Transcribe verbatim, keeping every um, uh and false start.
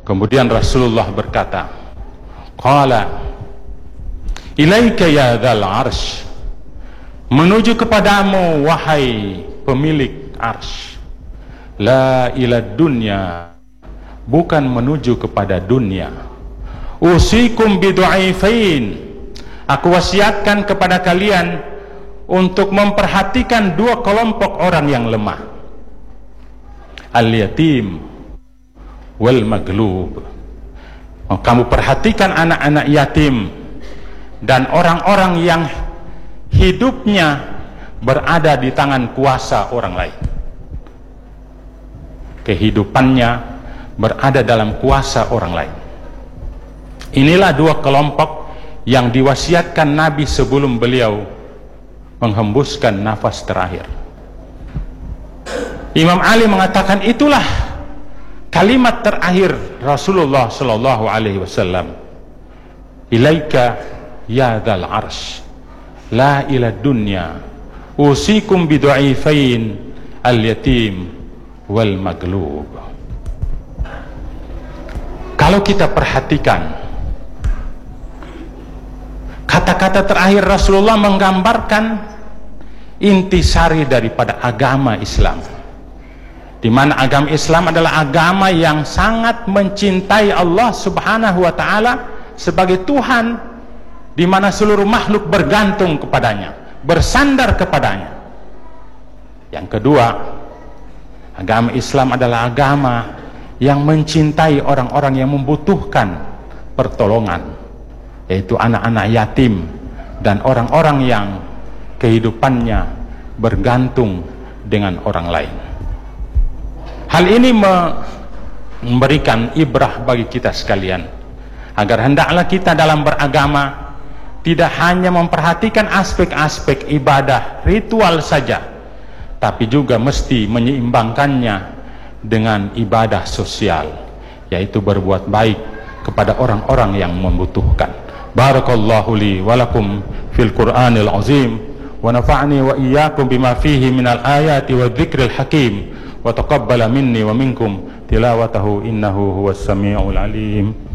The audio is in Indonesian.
Kemudian Rasulullah berkata, qala ilaika ya dzal arsy, menuju kepadamu wahai pemilik arsy. La ila dunya, bukan menuju kepada dunia. Usikum bidu'aifain, aku wasiatkan kepada kalian untuk memperhatikan dua kelompok orang yang lemah. Al-yatim wal maglub. Kamu perhatikan anak-anak yatim dan orang-orang yang hidupnya berada di tangan kuasa orang lain. Kehidupannya berada dalam kuasa orang lain. Inilah dua kelompok yang diwasiatkan Nabi sebelum beliau menghembuskan nafas terakhir. Imam Ali mengatakan itulah kalimat terakhir Rasulullah sallallahu alaihi wasallam. Ilaika ya dzal arsy, la ila dunya, usikum bidu'aifain, al-yatim wal maglub. Kalau kita perhatikan kata-kata terakhir Rasulullah menggambarkan intisari daripada agama Islam, di mana agama Islam adalah agama yang sangat mencintai Allah Subhanahu wa taala sebagai Tuhan, di mana seluruh makhluk bergantung kepadanya, bersandar kepadanya. Yang kedua, agama Islam adalah agama yang mencintai orang-orang yang membutuhkan pertolongan, yaitu anak-anak yatim dan orang-orang yang kehidupannya bergantung dengan orang lain. Hal ini memberikan ibrah bagi kita sekalian, agar hendaklah kita dalam beragama tidak hanya memperhatikan aspek-aspek ibadah ritual saja, tapi juga mesti menyeimbangkannya dengan ibadah sosial, yaitu berbuat baik kepada orang-orang yang membutuhkan. Barakallahu li wa lakum fil Qur'anil azim, wa nafa'ni wa iyyakum bima fihi minal ayati wa dzikril hakim, wa taqabbala minni wa minkum tilawatahu innahu huwas samiul alim.